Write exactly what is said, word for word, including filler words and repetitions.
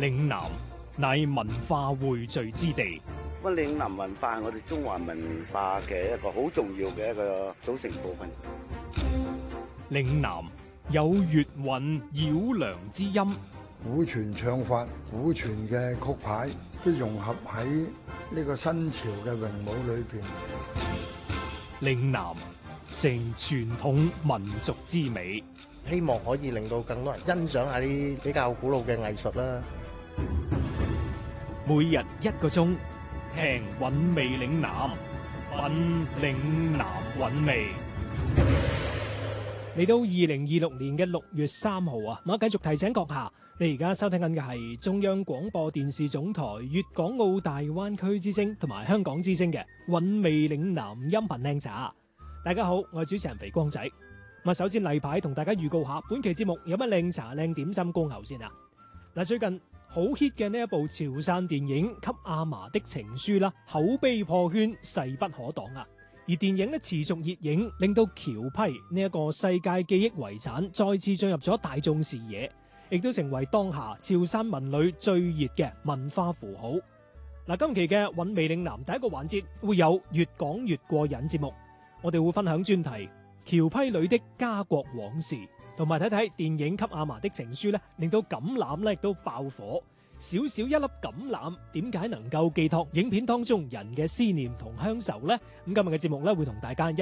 嶺南乃文化匯聚之地。 咁嶺南文化係我哋中華文化嘅一個好重要嘅一個組成部分。 嶺南有粵韻繞梁之音， 古傳唱法、古傳嘅曲牌都融合喺呢個新潮嘅詠舞裏邊。 嶺南成傳統民族之美， 希望可以令到更多人欣賞下啲比較古老嘅藝術啦。 每日一個鐘，聽韻味嶺南，品嶺南韻味。嚟到二零二六年嘅六月三號啊，我繼續提醒閣下，你而家收聽緊嘅係中央廣播電視總台粵港澳大灣區之聲同埋香港之聲嘅韻味嶺南音頻靚茶。大家好，我係主持人肥光仔。咁首先例牌同大家預告下，本期節目有乜靚茶靚點心恭候先啊！嗱，最近好 hit 嘅呢一部潮汕電影《給阿嫲的情書》啦，口碑破圈，勢不可擋啊！而電影咧持續熱映，令到橋批呢一個世界記憶遺產再次進入咗大眾視野，亦都成為當下潮汕文旅最熱嘅文化符號。嗱，今期嘅韻味嶺南第一個環節會有越講越過癮節目，我哋會分享專題橋批裏的家國往事，同埋睇睇電影《給阿嫲的情書》咧，令到橄欖咧亦都爆火。小小一粒橄欖點解能夠寄託影片當中人嘅思念同鄉愁呢？咁今日嘅節目咧會同大家一